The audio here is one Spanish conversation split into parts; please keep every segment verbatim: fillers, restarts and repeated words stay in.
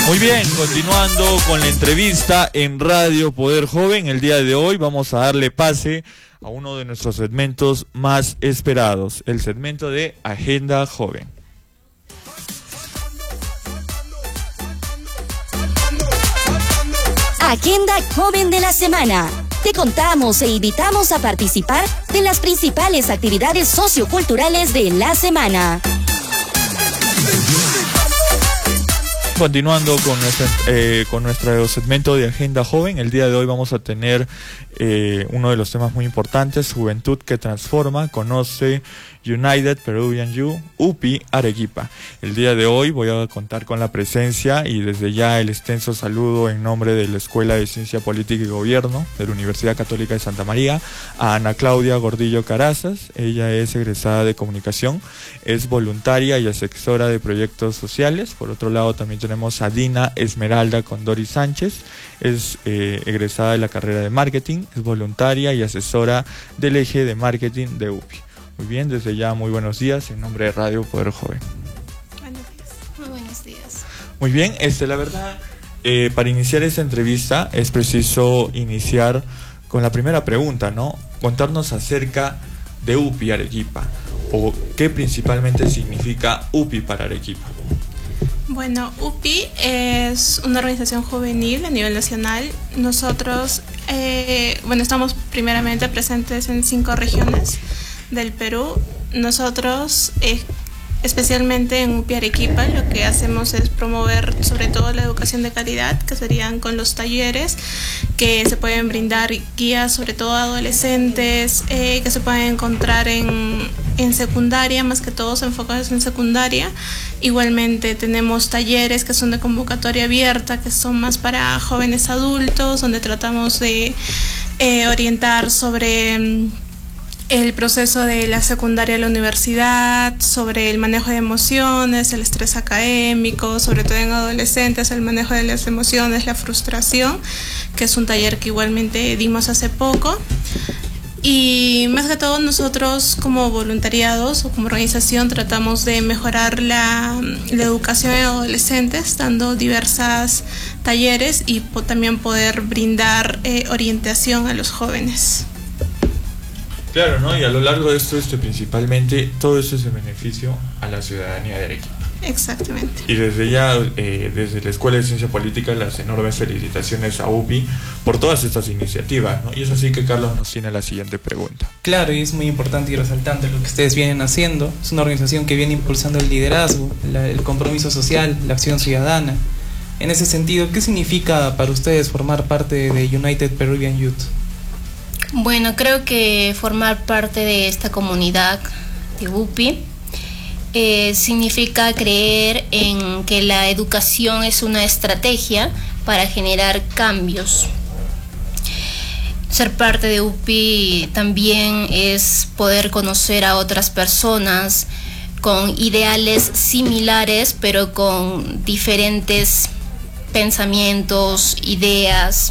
Muy bien, continuando con la entrevista en Radio Poder Joven, el día de hoy vamos a darle pase a uno de nuestros segmentos más esperados, el segmento de Agenda Joven. Agenda Joven de la semana. Te contamos e invitamos a participar de las principales actividades socioculturales de la semana. Continuando con, nuestra, eh, con nuestro segmento de Agenda Joven, el día de hoy vamos a tener eh, uno de los temas muy importantes, Juventud que Transforma, conoce United Peruvian Youth, U P I Arequipa. El día de hoy voy a contar con la presencia y desde ya el extenso saludo en nombre de la Escuela de Ciencia Política y Gobierno de la Universidad Católica de Santa María a Ana Claudia Gordillo Carazas. Ella es egresada de Comunicación, es voluntaria y asesora de proyectos sociales. Por otro lado también tenemos a Dina Esmeralda Condori Sánchez, es eh, egresada de la carrera de Marketing, es voluntaria y asesora del eje de Marketing de U P I. Muy bien, desde ya muy buenos días en nombre de Radio Poder Joven. Buenos días. Muy buenos días. Muy bien, este, la verdad, eh, para iniciar esta entrevista es preciso iniciar con la primera pregunta, ¿no? Contarnos acerca de U P I Arequipa, o qué principalmente significa U P I para Arequipa. Bueno, U P I es una organización juvenil a nivel nacional. Nosotros, eh, bueno, estamos primeramente presentes en cinco regiones del Perú. Nosotros, eh, especialmente en U P I Arequipa, lo que hacemos es promover sobre todo la educación de calidad, que serían con los talleres que se pueden brindar guías sobre todo a adolescentes, eh, que se pueden encontrar en, en secundaria, más que todos enfocados en secundaria. Igualmente tenemos talleres que son de convocatoria abierta, que son más para jóvenes adultos, donde tratamos de eh, orientar sobre el proceso de la secundaria a la universidad, sobre el manejo de emociones, el estrés académico, sobre todo en adolescentes, el manejo de las emociones, la frustración, que es un taller que igualmente dimos hace poco. Y más que todo nosotros como voluntariados o como organización tratamos de mejorar la, la educación en adolescentes, dando diversos talleres y po- también poder brindar eh, orientación a los jóvenes. Claro, ¿no? Y a lo largo de esto, este, principalmente, todo esto es en beneficio a la ciudadanía de Arequipa. Exactamente. Y desde ya, eh, desde la Escuela de Ciencia Política, las enormes felicitaciones a U P I por todas estas iniciativas, ¿no? Y es así que Carlos nos tiene la siguiente pregunta. Claro, y es muy importante y resaltante lo que ustedes vienen haciendo. Es una organización que viene impulsando el liderazgo, la, el compromiso social, la acción ciudadana. En ese sentido, ¿qué significa para ustedes formar parte de United Peruvian Youth? Bueno, creo que formar parte de esta comunidad de U P I eh, significa creer en que la educación es una estrategia para generar cambios. Ser parte de U P I también es poder conocer a otras personas con ideales similares, pero con diferentes pensamientos, ideas,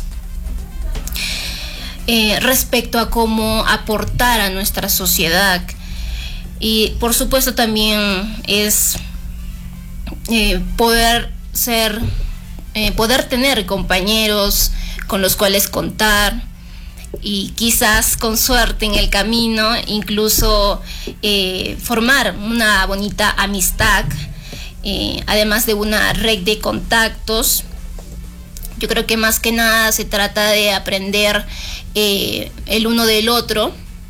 Eh, respecto a cómo aportar a nuestra sociedad. Y por supuesto también es eh, poder ser, eh, poder tener compañeros con los cuales contar y quizás con suerte en el camino incluso eh, formar una bonita amistad, eh, además de una red de contactos. Yo creo que más que nada se trata de aprender eh, el uno del otro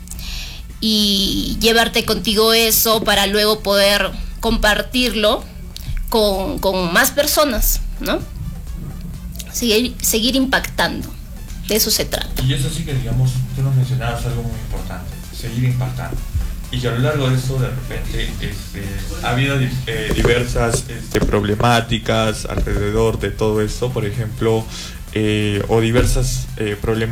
y llevarte contigo eso para luego poder compartirlo con, con más personas, ¿no? Seguir, seguir impactando, de eso se trata. Y eso sí que, digamos, tú nos mencionabas algo muy importante, seguir impactando. Y que a lo largo de eso, de repente, este, ha habido eh, diversas este, problemáticas alrededor de todo esto, por ejemplo, eh, o diversas eh, problemáticas